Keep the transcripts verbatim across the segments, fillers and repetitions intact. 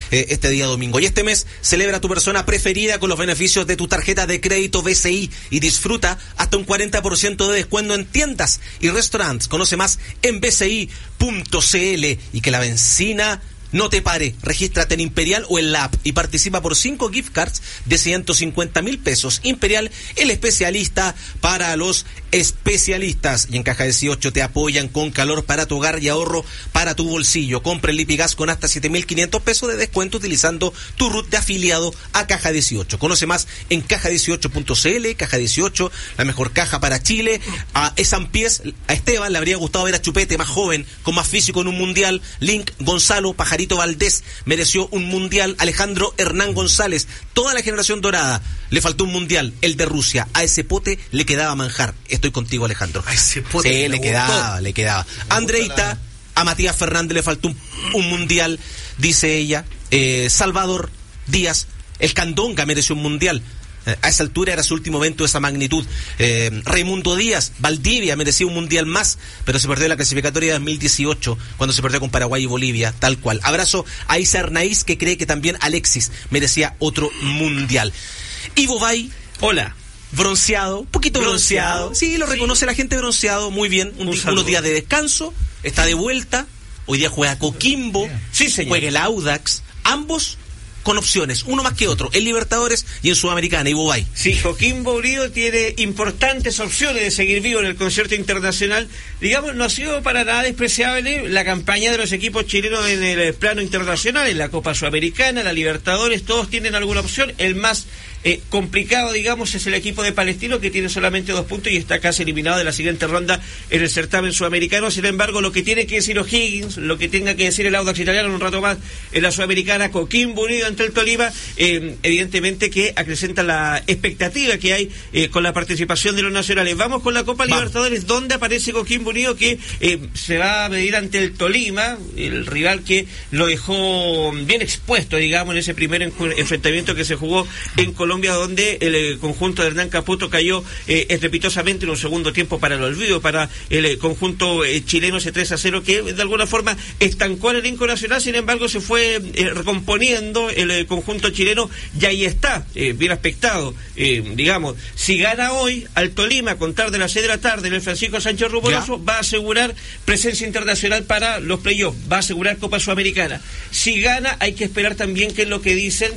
eh, este día domingo. Y este mes celebra a tu persona preferida con los beneficios de tu tarjeta de crédito B C I y disfruta hasta un cuarenta por ciento de descuento en tiendas y restaurantes. Conoce más en b c i punto c l y que la benzina no te pare. Regístrate en Imperial o en la app y participa por cinco gift cards de ciento cincuenta mil pesos. Imperial, el especialista para los especialistas. Y en Caja dieciocho te apoyan con calor para tu hogar y ahorro para tu bolsillo. Compra el Lipigas con hasta siete mil quinientos pesos de descuento utilizando tu R U T de afiliado a Caja dieciocho. Conoce más en caja dieciocho punto c l. Caja dieciocho, la mejor caja para Chile. A Esan Pies, a Esteban le habría gustado ver a Chupete más joven, con más físico en un mundial. Link, Gonzalo, Pajarito Valdés mereció un mundial. Alejandro Hernán González, toda la generación dorada le faltó un mundial, el de Rusia. A ese pote le quedaba manjar. Estoy contigo, Alejandro. A ese pote sí, le quedaba, le quedaba. Andreita, a Matías Fernández le faltó un, un mundial, dice ella. Eh, Salvador Díaz, el Candonga mereció un mundial. A esa altura era su último evento de esa magnitud. Eh, Raimundo Díaz, Valdivia merecía un mundial más, pero se perdió la clasificatoria de dos mil dieciocho, cuando se perdió con Paraguay y Bolivia, tal cual. Abrazo a Isa Arnaiz, que cree que también Alexis merecía otro mundial. Ivo Bay, hola. Bronceado, un poquito bronceado. bronceado. Sí, lo reconoce sí. La gente bronceado, muy bien. Un un unos días de descanso, está de vuelta. Hoy día juega Coquimbo, sí, señor. Juega el Audax. Ambos con opciones, uno más que otro, en Libertadores y en Sudamericana, Ivo Bay. Sí, Coquimbo Unido tiene importantes opciones de seguir vivo en el concierto internacional. Digamos, no ha sido para nada despreciable la campaña de los equipos chilenos en el plano internacional, en la Copa Sudamericana, la Libertadores, todos tienen alguna opción. El más eh, complicado, digamos, es el equipo de Palestino, que tiene solamente dos puntos y está casi eliminado de la siguiente ronda en el certamen sudamericano. Sin embargo, lo que tiene que decir O'Higgins, lo que tenga que decir el Audax italiano en un rato más en la Sudamericana, Coquimbo Unido ante el Tolima, eh, evidentemente que acrecenta la expectativa que hay eh, con la participación de los nacionales. Vamos con la Copa Vamos. Libertadores, donde aparece Coquimbo Unido, que eh, se va a medir ante el Tolima, el rival que lo dejó bien expuesto, digamos, en ese primer enfrentamiento que se jugó en Colombia, donde el eh, conjunto de Hernán Caputo cayó eh, estrepitosamente en un segundo tiempo para el olvido, para el eh, conjunto eh, chileno, ese tres a cero que de alguna forma estancó al elenco nacional. Sin embargo, se fue eh, recomponiendo el eh, conjunto chileno y ahí está, eh, bien aspectado, eh, digamos, si gana hoy al Tolima a contar de las seis de la tarde en el Francisco Sánchez Ruboroso, va a asegurar presencia internacional para los playoffs, va a asegurar Copa Sudamericana. Si gana, hay que esperar también qué es lo que dicen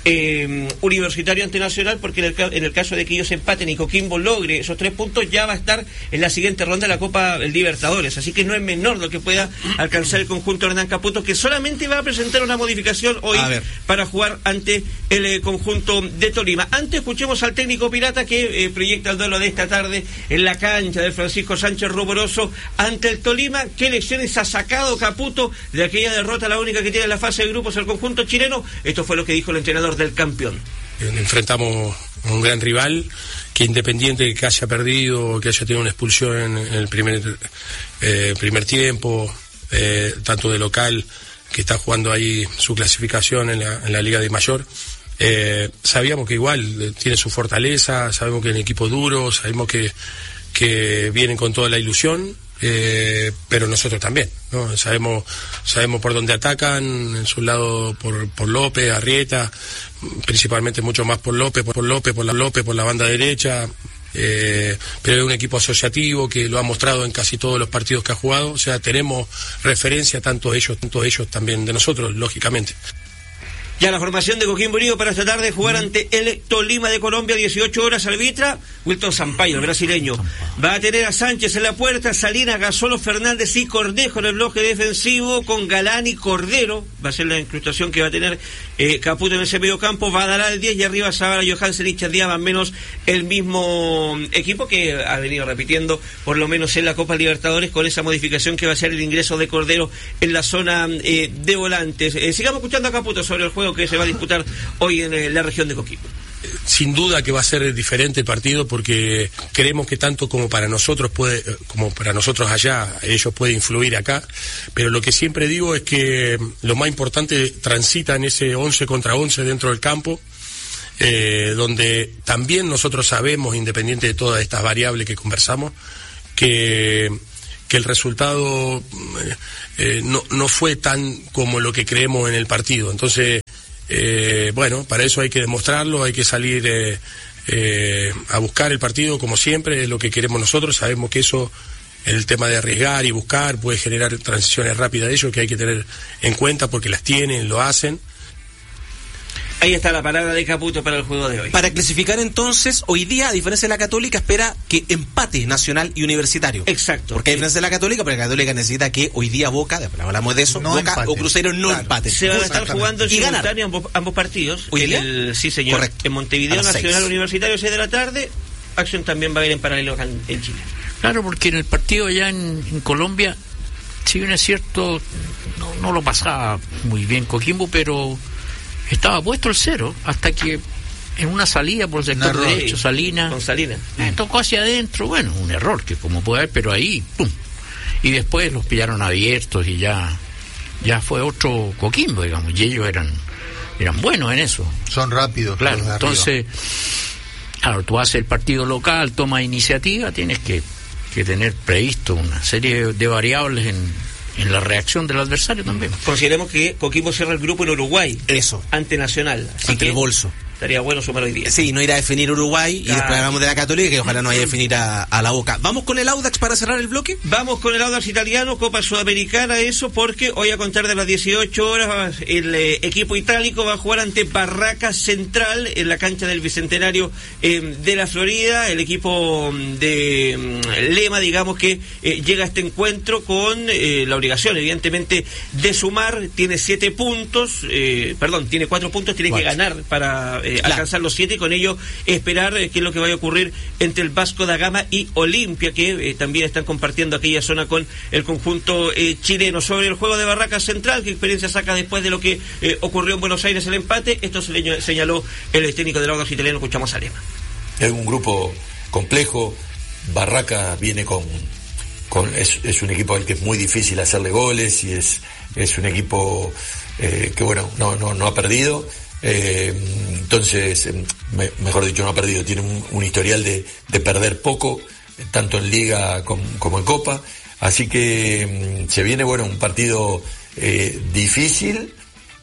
Eh, Universitario ante Nacional, porque en el, en el caso de que ellos empaten y Coquimbo logre esos tres puntos, ya va a estar en la siguiente ronda de la Copa Libertadores, así que no es menor lo que pueda alcanzar el conjunto Hernán Caputo, que solamente va a presentar una modificación hoy para jugar ante el eh, conjunto de Tolima. Antes escuchemos al técnico pirata que eh, proyecta el duelo de esta tarde en la cancha del Francisco Sánchez Ruboroso ante el Tolima. ¿Qué lecciones ha sacado Caputo de aquella derrota, la única que tiene en la fase de grupos el conjunto chileno? Esto fue lo que dijo el entrenador del campeón. Enfrentamos a un gran rival que, independiente de que haya perdido o que haya tenido una expulsión en, en el primer eh, primer tiempo, eh, tanto de local, que está jugando ahí su clasificación en la, en la Liga de Mayor, eh, sabíamos que igual eh, tiene su fortaleza, sabemos que es un equipo duro, sabemos que, que vienen con toda la ilusión. Eh, pero nosotros también, ¿no? Sabemos, sabemos por dónde atacan, en su lado por, por López, Arrieta, principalmente mucho más por López, por, por López, por la López, por la banda derecha, eh, pero es un equipo asociativo que lo ha mostrado en casi todos los partidos que ha jugado, o sea, tenemos referencia tanto ellos, tanto ellos también de nosotros, lógicamente. Ya la formación de Coquimbo Unido para esta tarde jugar ante el Tolima de Colombia, dieciocho horas, arbitra Wilton Sampaio, el brasileño. Va a tener a Sánchez en la puerta, Salinas, Gasolo, Fernández y Cornejo en el bloque defensivo, con Galán y Cordero. Va a ser la incrustación que va a tener eh, Caputo en ese medio campo. Va a dar al diez y arriba Zavala, Johansen y Chaldía, van menos el mismo equipo que ha venido repitiendo por lo menos en la Copa Libertadores, con esa modificación que va a ser el ingreso de Cordero en la zona eh, de volantes. Eh, sigamos escuchando a Caputo sobre el juego que se va a disputar hoy en eh, la región de Coquimbo. Sin duda que va a ser diferente el partido, porque creemos que tanto como para nosotros puede, como para nosotros allá, ellos pueden influir acá, pero lo que siempre digo es que lo más importante transita en ese once contra once dentro del campo, eh, donde también nosotros sabemos, independiente de todas estas variables que conversamos, que que el resultado eh, no, no fue tan como lo que creemos en el partido. Entonces eh, bueno, para eso hay que demostrarlo, hay que salir eh, eh, a buscar el partido como siempre, es lo que queremos nosotros. Sabemos que eso, el tema de arriesgar y buscar, puede generar transiciones rápidas de ellos que hay que tener en cuenta porque las tienen, lo hacen. Ahí está la palabra de Caputo para el juego de hoy. Para clasificar entonces, hoy día, a diferencia de la Católica, espera que empate Nacional y Universitario. Exacto. Porque a diferencia de la Católica, porque la Católica necesita que hoy día Boca, después hablamos de eso, no Boca empate. o Cruzeiro no Claro. empate. Se van a estar jugando en Y ganar. simultáneo ambos, ambos partidos. ¿Hoy En día? el, sí, señor. Correcto. En Montevideo, A las Nacional seis. Universitario, seis de la tarde. Acción también va a haber en paralelo acá en, en Chile. Claro, porque en el partido allá en, en Colombia, si bien es cierto, no, no lo pasaba muy bien Coquimbo, pero estaba puesto el cero, hasta que en una salida por el sector error. derecho, Salinas, Con Salinas. eh, tocó hacia adentro, bueno, un error que como puede haber, pero ahí, pum, y después los pillaron abiertos y ya, ya fue otro Coquimbo, digamos, y ellos eran, eran buenos en eso. Son rápidos. Claro, los de arriba. entonces, claro, tú haces el partido local, tomas iniciativa, tienes que, que tener previsto una serie de variables en, en la reacción del adversario también. Consideremos que Coquimbo cierra el grupo en Uruguay. Eso. Ante Nacional. Así Ante que el bolso. estaría bueno sumar hoy día. Sí, no irá a definir Uruguay y Claro. después hablamos de la Católica, que ojalá no vaya a definir a, a la Boca. ¿Vamos con el Audax para cerrar el bloque? Vamos con el Audax italiano, Copa Sudamericana, eso porque hoy a contar de las dieciocho horas el eh, equipo itálico va a jugar ante Barracas Central en la cancha del Bicentenario eh, de la Florida. El equipo mm, de mm, Lema, digamos que eh, llega a este encuentro con eh, la obligación, evidentemente, de sumar. Tiene siete puntos, eh, perdón, tiene cuatro puntos, tiene Cuatro. que ganar para eh, Claro. alcanzar los siete y con ello esperar eh, qué es lo que vaya a ocurrir entre el Vasco da Gama y Olimpia, que eh, también están compartiendo aquella zona con el conjunto eh, chileno. Sobre el juego de Barracas Central, ¿qué experiencia saca después de lo que eh, ocurrió en Buenos Aires el empate? Esto se le señaló el técnico del Audax italiano. Escuchamos a Lema. Es un grupo complejo. Barraca viene con, con es, es un equipo al que es muy difícil hacerle goles y es, es un equipo eh, que bueno no, no, no ha perdido. Eh, entonces, eh, me, mejor dicho, no ha perdido, tiene un, un historial de, de perder poco, tanto en Liga como, como en Copa, así que mm, se viene, bueno, un partido eh, difícil,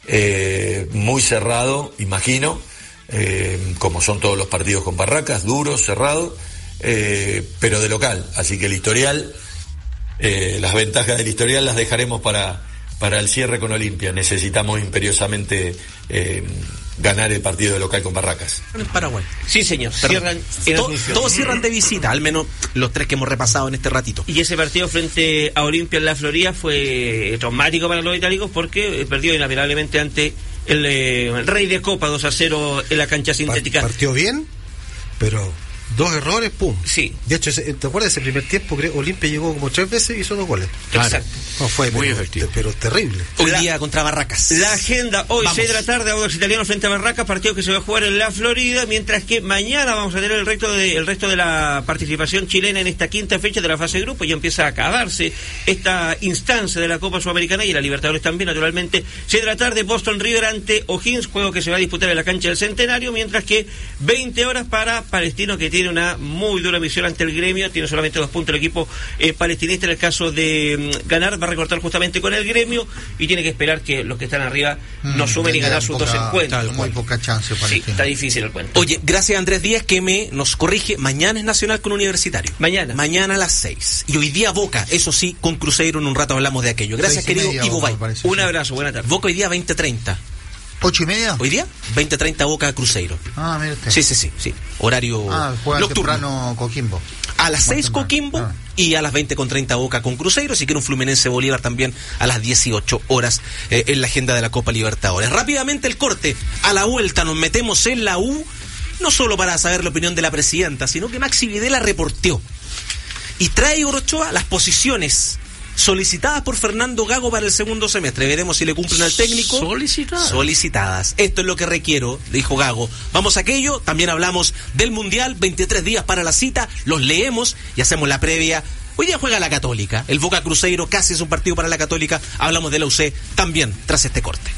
eh, muy cerrado, imagino, eh, como son todos los partidos con Barracas, duros, cerrados, eh, pero de local, así que el historial, eh, las ventajas del historial las dejaremos para... para el cierre con Olimpia. Necesitamos imperiosamente eh, ganar el partido de local con Barracas. En Paraguay. Sí, señor. Perdón. Cierran en To- Asunción. todos cierran de visita, al menos los tres que hemos repasado en este ratito. Y ese partido frente a Olimpia en la Florida fue traumático para los itálicos porque eh, perdió inapelablemente ante el, eh, el Rey de Copa dos a cero en la cancha sintética. Partió bien, pero dos errores, pum. Sí. De hecho, ese- ¿te acuerdas ese primer tiempo? Creo Olimpia llegó como tres veces y hizo dos goles. Claro. Exacto. No fue Muy pero, efectivo. pero terrible. Hoy La- día contra Barracas. La agenda hoy, Vamos. seis de la tarde, Audax Italiano frente a Barracas, partido que se va a jugar en la Florida, mientras que mañana vamos a tener el resto de, el resto de la participación chilena en esta quinta fecha de la fase de grupo. Ya empieza a acabarse esta instancia de la Copa Sudamericana y la Libertadores también, naturalmente. seis de la tarde, Boston River ante O'Higgins, juego que se va a disputar en la cancha del Centenario, mientras que veinte horas para Palestino, que tiene una muy dura misión ante el Gremio, tiene solamente dos puntos el equipo eh, palestinista. En el caso de mm, ganar, va a recortar justamente con el Gremio y tiene que esperar que los que están arriba no sumen y Tenía ganar sus poca- dos encuentros. tal Muy poca chance para Sí, está difícil el cuento. Oye, gracias a Andrés Díaz que me nos corrige. Mañana es Nacional con Universitario. Mañana. Mañana a las seis. Y hoy día Boca, eso sí, con Cruzeiro en un rato hablamos de aquello. Gracias, Seis y querido media, Ivo me Bay. parece, Un sí. abrazo, buena tarde. Boca hoy día veinte treinta. ¿Ocho y media? ¿Hoy día? veinte treinta Boca Cruzeiro. Ah, mire usted. Sí, sí, sí, sí. Horario Ah, juega nocturno. temprano Coquimbo. A las Más seis temprano. Coquimbo Ah. y a las veinte con treinta Boca con Cruzeiro. Si quiere un Fluminense Bolívar también a las dieciocho horas eh, en la agenda de la Copa Libertadores. Rápidamente el corte. A la vuelta nos metemos en la U, no solo para saber la opinión de la presidenta, sino que Maxi Videla reporteó. Y trae Orochoa las posiciones solicitadas por Fernando Gago para el segundo semestre. Veremos si le cumplen al técnico. Solicitadas. Solicitadas. Esto es lo que requiero, dijo Gago. Vamos a aquello. También hablamos del Mundial. veintitrés días para la cita. Los leemos y hacemos la previa. Hoy día juega la Católica. El Boca Cruzeiro casi es un partido para la Católica. Hablamos de la U C también tras este corte.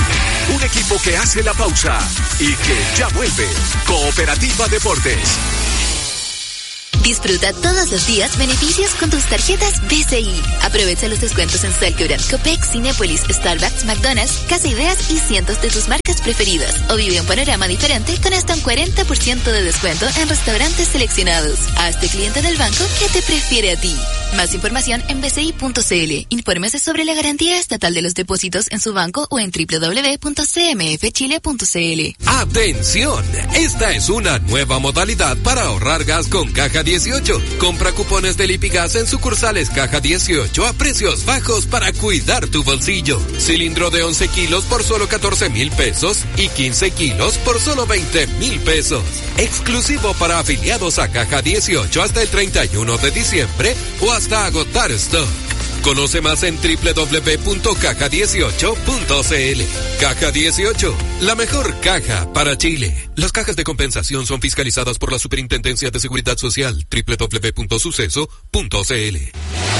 Un equipo que hace la pausa y que ya vuelve. Cooperativa Deportes. Disfruta todos los días beneficios con tus tarjetas B C I. Aprovecha los descuentos en Salcobran, Copec, Cinépolis, Starbucks, McDonald's, Casa Ideas y cientos de tus marcas preferidas. O vive un panorama diferente con hasta un cuarenta por ciento de descuento en restaurantes seleccionados. Hazte cliente del banco que te prefiere a ti. Más información en b c i punto c l. Infórmese sobre la garantía estatal de los depósitos en su banco o en doble u doble u doble u punto c m f chile punto c l. ¡Atención! Esta es una nueva modalidad para ahorrar gas con Caja dieciocho. Compra cupones del Lipigas en sucursales Caja dieciocho a precios bajos para cuidar tu bolsillo. Cilindro de once kilos por solo catorce mil pesos y quince kilos por solo veinte mil pesos. Exclusivo para afiliados a Caja dieciocho hasta el treinta y uno de diciembre o hasta agotar stock. Conoce más en doble u doble u doble u punto caja dieciocho punto c l. Caja dieciocho, la mejor caja para Chile. Las cajas de compensación son fiscalizadas por la Superintendencia de Seguridad Social. doble u doble u doble u punto suceso punto c l.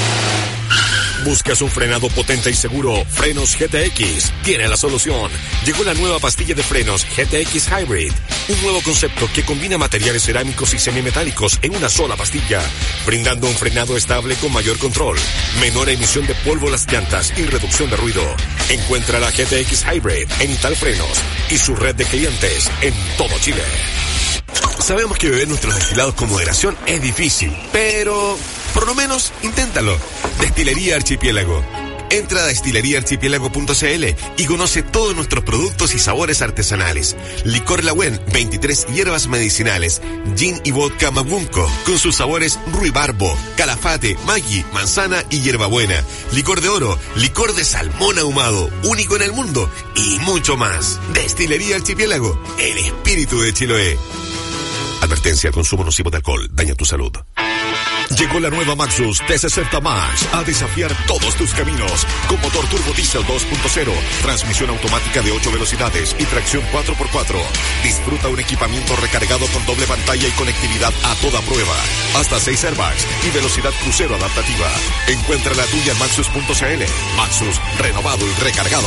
¿Buscas un frenado potente y seguro? Frenos G T X tiene la solución. Llegó la nueva pastilla de frenos G T X Hybrid, un nuevo concepto que combina materiales cerámicos y semimetálicos en una sola pastilla, brindando un frenado estable con mayor control, menor emisión de polvo a las llantas y reducción de ruido. Encuentra la G T X Hybrid en Ital Frenos y su red de clientes en todo Chile. Sabemos que beber nuestros destilados con moderación es difícil, pero por lo menos inténtalo. Destilería Archipiélago. Entra a destilería archipiélago punto c l y conoce todos nuestros productos y sabores artesanales. Licor Lagüen, veintitrés hierbas medicinales, gin y vodka Mabunco, con sus sabores ruibarbo, calafate, maggi, manzana y hierbabuena. Licor de oro, licor de salmón ahumado, único en el mundo, y mucho más. Destilería Archipiélago, el espíritu de Chiloé. Advertencia: el consumo nocivo de alcohol daña tu salud. Llegó la nueva Maxus T sesenta Max a desafiar todos tus caminos. Con motor turbo diesel dos punto cero, transmisión automática de ocho velocidades y tracción cuatro por cuatro. Disfruta un equipamiento recargado con doble pantalla y conectividad a toda prueba. Hasta seis airbags y velocidad crucero adaptativa. Encuentra la tuya en maxus punto c l. Maxus, renovado y recargado.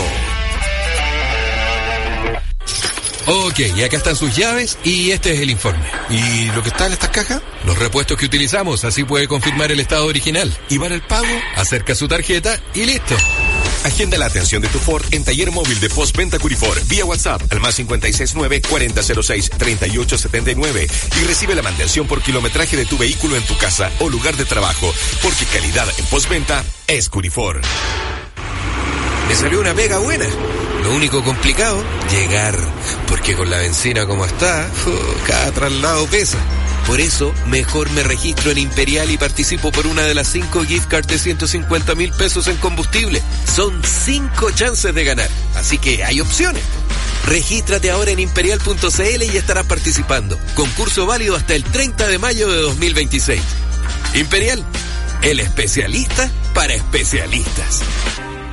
Ok, y acá están sus llaves y este es el informe. ¿Y lo que está en estas cajas? Los repuestos que utilizamos, así puede confirmar el estado original. ¿Y para el pago? Acerca su tarjeta y listo. Agenda la atención de tu Ford en taller móvil de postventa Curifor vía WhatsApp al más cinco seis nueve, cuarenta cero seis, treinta y ocho setenta y nueve y recibe la mantención por kilometraje de tu vehículo en tu casa o lugar de trabajo, porque calidad en postventa es Curifor. Me salió una pega buena. Lo único complicado, llegar, porque con la benzina como está, uh, cada traslado pesa. Por eso, mejor me registro en Imperial y participo por una de las cinco gift cards de ciento cincuenta mil pesos en combustible. Son cinco chances de ganar, así que hay opciones. Regístrate ahora en imperial punto c l y estarás participando. Concurso válido hasta el treinta de mayo de dos mil veintiséis. Imperial, el especialista para especialistas.